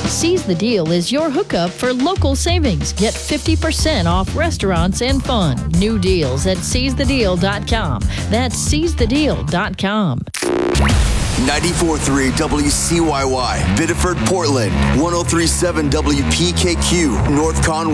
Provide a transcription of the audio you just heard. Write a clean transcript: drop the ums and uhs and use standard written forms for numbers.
Seize the Deal is your hookup for local savings. Get 50% off restaurants and fun. New deals at seizethedeal.com. That's seizethedeal.com. 94.3 WCYY, Biddeford, Portland. 103.7 WPKQ, North Conway.